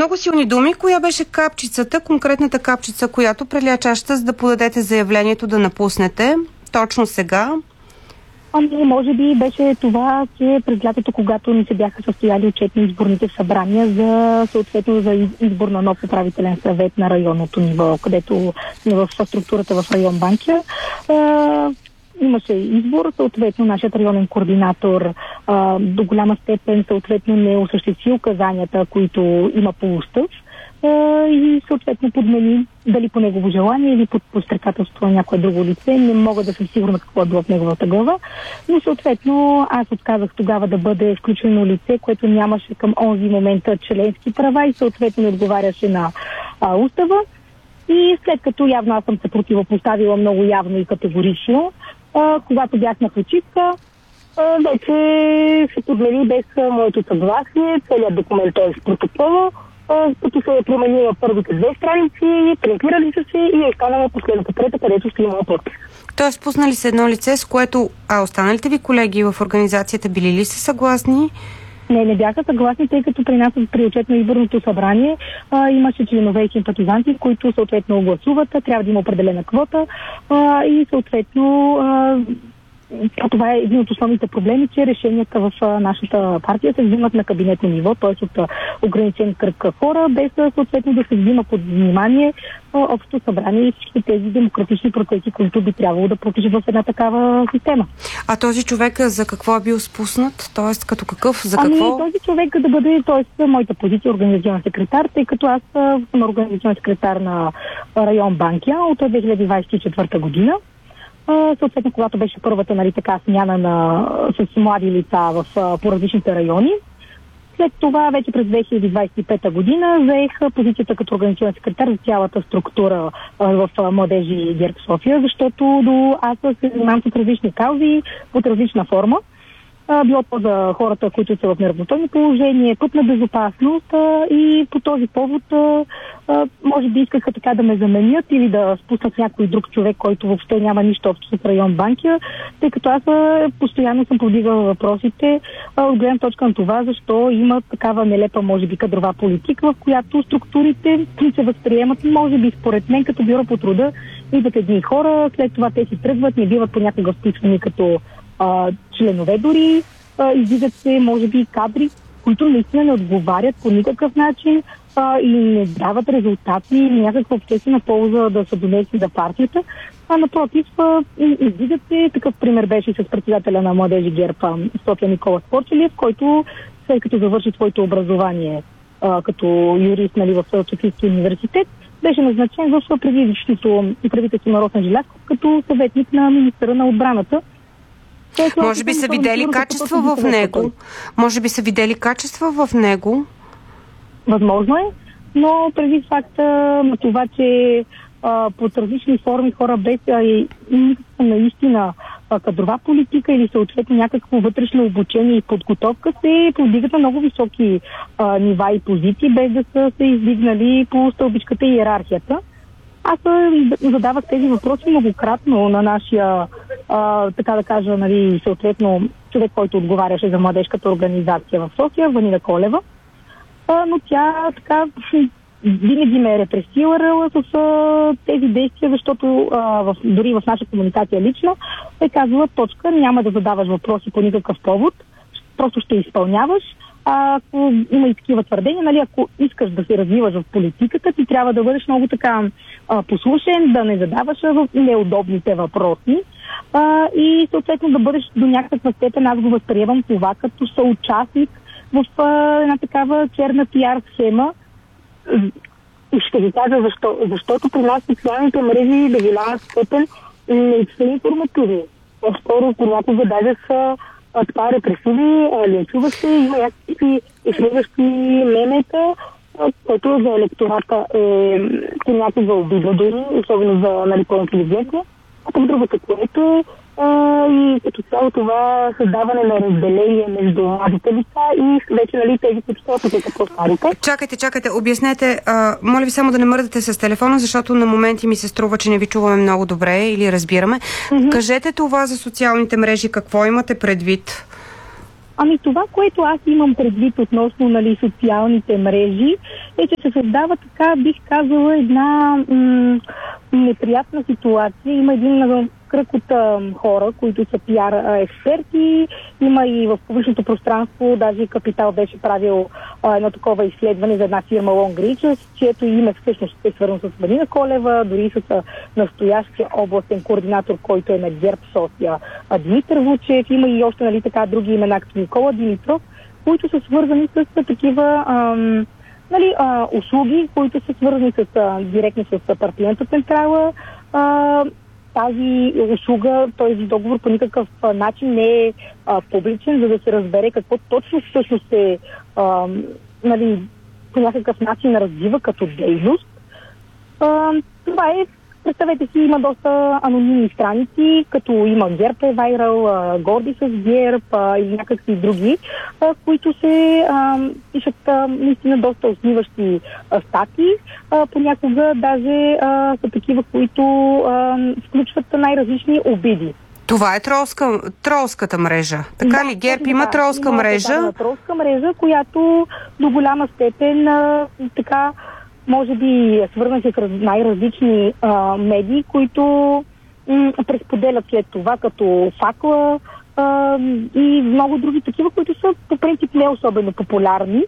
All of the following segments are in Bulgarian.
Много силни думи. Коя беше капчицата, конкретната капчица, която преля чашата, за да подадете заявлението да напуснете точно сега? Може би беше това, че през лятото, когато ни се бяха състояли отчетни изборните събрания съответно за избор на нов управителен съвет на районното ниво, където в структурата в район Банкя имаше избор, съответно нашият районен координатор до голяма степен съответно не осъществи указанията, които има по устав и съответно подмени дали по негово желание или под подстрекателство на някое друго лице. Не мога да съм сигурна какво е било в неговата глава, но съответно аз отказах тогава да бъде включено лице, което нямаше към онзи момента членски права и съответно не отговаряше на устава. И след като явно аз съм се противопоставила много явно и категорично, когато бях на почивка, вече се подмени без моето съгласие, целият документ е с протокола, като се е променила първите две страници, принтирали са се и е останала последната трета, където ще има подпис. Тоест, пуснали се едно лице, с което останалите ви колеги в организацията били ли са съгласни? Не бяха съгласни, тъй като при нас при отчетно изборното събрание имаше членове и симпатизанти, които съответно гласуват, трябва да има определена квота и съответно това е един от основните проблеми, че решенията в нашата партия се взимат на кабинетно ниво, т.е. от ограничен кръг хора, без съответно да се взима под внимание общо събрание и всички тези демократични процеси, които би трябвало да протичат в една такава система. А този човек за какво е бил спуснат? Т.е. като какъв? За какво? Този човек да бъде, т.е. моята позиция организационен секретар, тъй като аз съм организационен секретар на район Банкя от 2024 година. Съответно, когато беше първата смяна с млади лица по различните райони. След това, вече през 2025 година, заех позицията като организационен секретар за цялата структура в Младежи ГЕРБ София, защото аз се занимавам с различни каузи под различна форма. Било то за хората, които са в неравностойно положение, пътна безопасност и по този повод може би искаха така да ме заменят или да спуснат някой друг човек, който въобще няма нищо общо с район Банкя, тъй като аз постоянно съм повдигала въпросите от гледна точка на това, защо има такава нелепа, може би, кадрова политика, в която структурите се възприемат, може би според мен, като бюро по труда, идват едни хора, след това те си тръгват, не биват понякога вписвани като членове дори, излизат се, може би, кадри, които наистина не отговарят по никакъв начин и не дават резултати или някаква обществена полза да са донесли за партията. Напротив, излизат се, такъв пример беше и с председателя на Младежи ГЕРБ София Никола Спорчелиев, който след като завърши своето образование като юрист в Софийския университет, беше назначен в правителството на Росен Желязков като съветник на министъра на отбраната. Може би са видели качества в него. Може би са видели качества в него. Възможно е, но преди факта на това, че под различни форми хора без наистина кадрова политика или съответно някакво вътрешно обучение и подготовка се повдигат на много високи нива и позиции, без да са се издигнали по стълбичката и иерархията. Аз задавах тези въпроси многократно на нашия, така да кажа, съответно човек, който отговаряше за младежката организация в София, Ванина Колева. Но тя така винаги ме е репресирала с тези действия, защото дори в наша комуникация лично е казала точка, няма да задаваш въпроси по никакъв повод, просто ще изпълняваш. Ако има и такива твърдения, ако искаш да се развиваш в политиката, ти трябва да бъдеш много така послушен, да не задаваш в неудобните въпроси и съответно да бъдеш до някаква степен, аз го възприемам това като съучастник в една такава черна пиар схема. Ще ви кажа защо. Защото при нас социалните мрежи до голяма степен не са информативни. Второ, понякога даже са това репресиви, линчува се, има някакви изследващи мемета, което за електората е понякога обидно дори, особено за по-интелигентни. А пък другото, което и като цяло това създаване на разделение между младите лица и вече тези, които са опитите по-старите. Чакайте, обяснете. Моля ви само да не мърдате с телефона, защото на моменти ми се струва, че не ви чуваме много добре или разбираме. Кажете това за социалните мрежи, какво имате предвид? Ами това, което аз имам предвид относно, нали, социалните мрежи, е, че се създава така, бих казала, една неприятна ситуация. Има един кръг от хора, които са пиар експерти. Има и в публичното пространство, даже и Капитал беше правил едно такова изследване за една фирма Long Reach, чието име всъщност е свързано с Валина Колева, дори с настоящия областен координатор, който е на ГЕРБ София, Димитър Вучев. Има и още, нали, така други имена, като Никола Димитров, които са свързани с такива услуги, които са свързани директно с партийната централа. Тази услуга, този договор по никакъв начин не е публичен, за да се разбере какво точно всъщност се по някакъв начин развива като дейност. Това е, представете си, има доста анонимни страници, като има ГЕРБ е вайрал, Горди с ГЕРБ и някакви други, които се пишат наистина доста усмиващи статии. Понякога даже са такива, които включват най-различни обиди. Това е тролската мрежа. Така ли? ГЕРБ има тролска мрежа? Тролска мрежа, която до голяма степен така може би свързани с най-различни медии, които пресподелят след това, като Факла и много други такива, които са по принцип не особено популярни,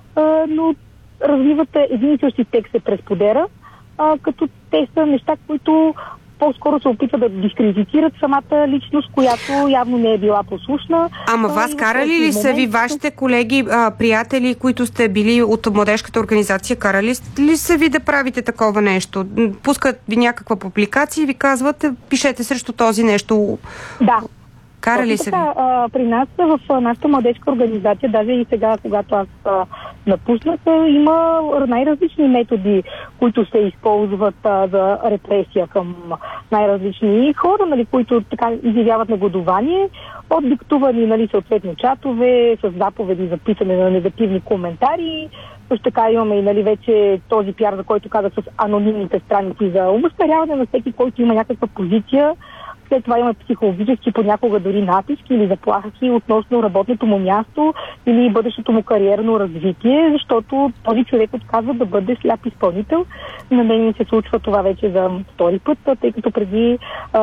но развиват един и същи текст се пресподеля, като те са неща, които по-скоро се опитват да дискредитират самата личност, която явно не е била послушна. Ама вас карали ли са ви вашите колеги, приятели, които сте били от младежката организация, карали ли са ви да правите такова нещо? Пускат ви някаква публикация и ви казват, пишете срещу този нещо. Да. Карали са ви? При нас, в нашата младежка организация, даже и сега, когато аз напуснах, има най-различни методи, които се използват за репресия към най-различни хора, нали, които така изявяват негодование, от диктувани, нали, съответно чатове, с заповеди за писане на негативни коментари. Също така имаме и, нали, вече този пиар, за който казах, с анонимните страници за обезпаряване на всеки, който има някаква позиция. След това има психологически, понякога дори натиски или заплахи относно работното му място или бъдещото му кариерно развитие, защото този човек отказва да бъде сляп изпълнител. На мен ми се случва това вече за втори път, тъй като преди,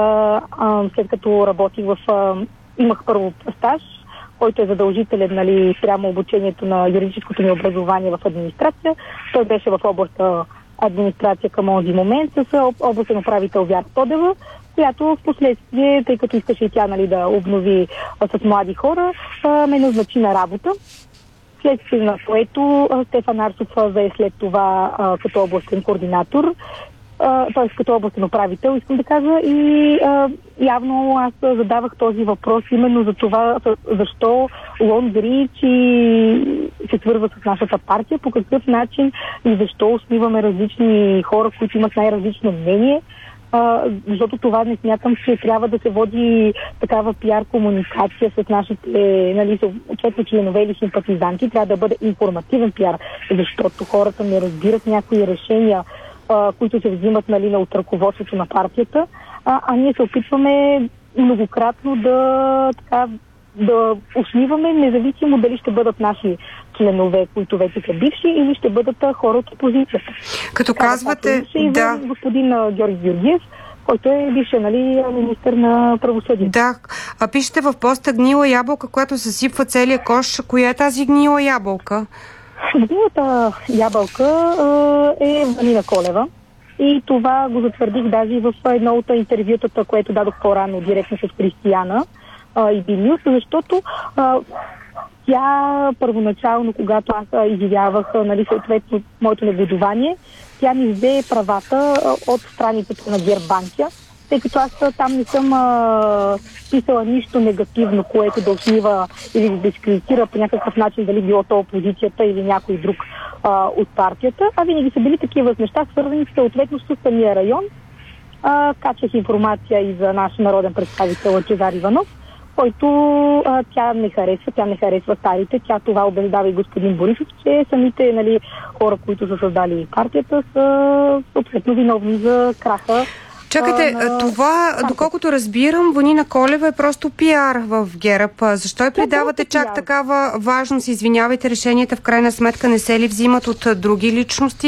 след като работих имах първо стаж, който е задължителен, нали, прямо обучението на юридическото ми образование в администрация. Той беше в областта администрация към този момент с областен управител Вяра Тодева, която в последствие, тъй като искаше и тя, нали, да обнови с млади хора, ме назначи на работа. Следствие на което Стефан Арсов зае след това като областен координатор, т.е. като областен управител, искам да кажа, и явно аз задавах този въпрос именно за това, защо Long Reach се свързва с нашата партия, по какъв начин и защо усмиваме различни хора, които имат най-различно мнение. Защото това не смятам, че трябва да се води такава пиар комуникация с нашите, нали, съответно членове или симпатизанти. Трябва да бъде информативен пиар, защото хората не разбират някои решения, които се взимат, нали, от ръководството на партията, а ние се опитваме многократно да усмиваме, независимо дали ще бъдат наши членове, които вече са бивши, или ще бъдат хора от опозицията. Като казвате, да. Господин Георги Георгиев, който е бивши, нали, министър на правосъдието. Да. Пишете в поста гнила ябълка, която съсипва целия кош. Коя е тази гнила ябълка? Гнилата ябълка е Валина Колева. И това го затвърдих даже в едно от интервютата, което дадох по-рано директно с Кристияна и Бинюс, защото тя първоначално, когато аз изявявах, нали, съответно моето негодование, тя ми взе правата от страницата на Гербанкия, тъй като аз там не съм писала нищо негативно, което да усмива или да дискредитира по някакъв начин, дали било то опозицията или някой друг от партията, а винаги са били такива неща, свързани съответно с самия район. Качах информация и за наш народен представител Лъчезар Иванов, който тя не харесва старите. Тя това убеждава и господин Борисов, че самите, нали, хора, които са създали партията, са съответно виновни за краха Чакайте, това, доколкото разбирам, Ванина Колева е просто пиар в ГЕРБ. Защо я придавате чак такава важност? Извинявайте, решенията в крайна сметка не се ли взимат от други личности?